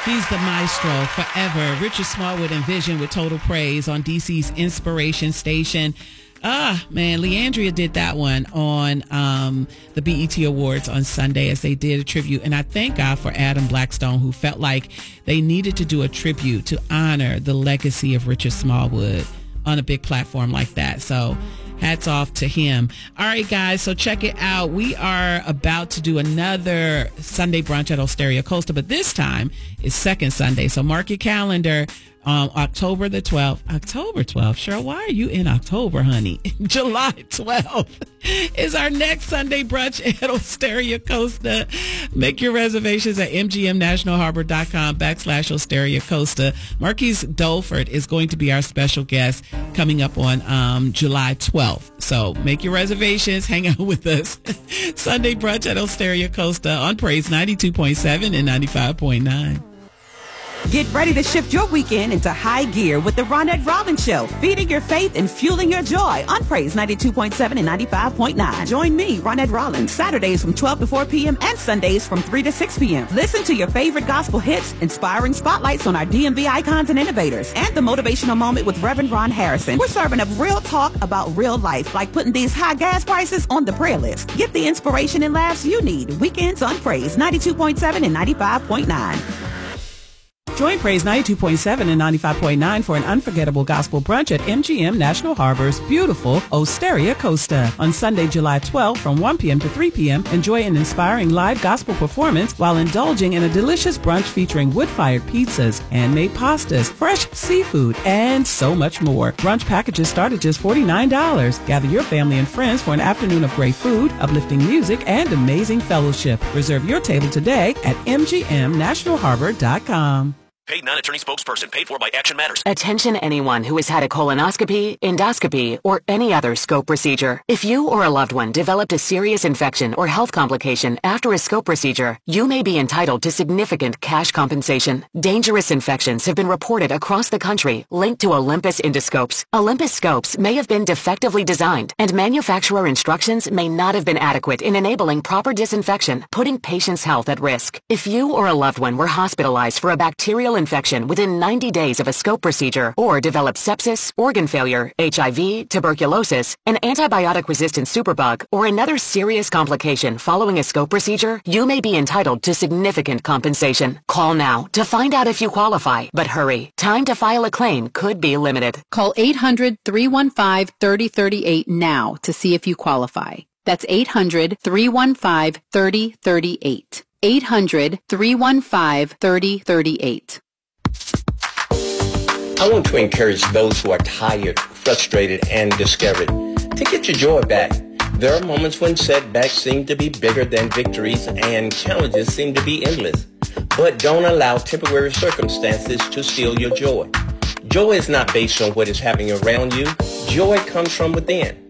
He's the maestro forever. Richard Smallwood and Vision with Total Praise on DC's Inspiration Station. Man, Leandria did that one on the BET Awards on Sunday as they did a tribute. And I thank God for Adam Blackstone, who felt like they needed to do a tribute to honor the legacy of Richard Smallwood on a big platform like that. So hats off to him. All right, guys, so check it out. We are about to do another Sunday brunch at Osteria Costa, but this time is second Sunday. So mark your calendar. October the 12th. October 12th. Cheryl, why are you in October, honey? July 12th is our next Sunday brunch at Osteria Costa. Make your reservations at mgmnationalharbor.com/Osteria Costa. Marquise Dolford is going to be our special guest coming up on July 12th. So make your reservations. Hang out with us. Sunday brunch at Osteria Costa on Praise 92.7 and 95.9. Get ready to shift your weekend into high gear with the Ronette Rollins Show, feeding your faith and fueling your joy on Praise 92.7 and 95.9. Join me, Ronette Rollins, Saturdays from 12 to 4 p.m. and Sundays from 3 to 6 p.m. Listen to your favorite gospel hits, inspiring spotlights on our DMV icons and innovators, and the motivational moment with Reverend Ron Harrison. We're serving up real talk about real life, like putting these high gas prices on the prayer list. Get the inspiration and laughs you need. Weekends on Praise 92.7 and 95.9. Join Praise 92.7 and 95.9 for an unforgettable gospel brunch at MGM National Harbor's beautiful Osteria Costa. On Sunday, July 12th from 1 p.m. to 3 p.m., enjoy an inspiring live gospel performance while indulging in a delicious brunch featuring wood-fired pizzas, handmade pastas, fresh seafood, and so much more. Brunch packages start at just $49. Gather your family and friends for an afternoon of great food, uplifting music, and amazing fellowship. Reserve your table today at mgmnationalharbor.com. Paid non-attorney spokesperson paid for by Action Matters. Attention anyone who has had a colonoscopy, endoscopy, or any other scope procedure. If you or a loved one developed a serious infection or health complication after a scope procedure, you may be entitled to significant cash compensation. Dangerous infections have been reported across the country linked to Olympus endoscopes. Olympus scopes may have been defectively designed, and manufacturer instructions may not have been adequate in enabling proper disinfection, putting patients' health at risk. If you or a loved one were hospitalized for a bacterial infection within 90 days of a scope procedure, or developed sepsis, organ failure, HIV, tuberculosis, an antibiotic-resistant superbug, or another serious complication following a scope procedure, you may be entitled to significant compensation. Call now to find out if you qualify, but hurry. Time to file a claim could be limited. Call 800-315-3038 now to see if you qualify. That's 800-315-3038. 800-315-3038. I want to encourage those who are tired, frustrated, and discouraged to get your joy back. There are moments when setbacks seem to be bigger than victories and challenges seem to be endless. But don't allow temporary circumstances to steal your joy. Joy is not based on what is happening around you. Joy comes from within.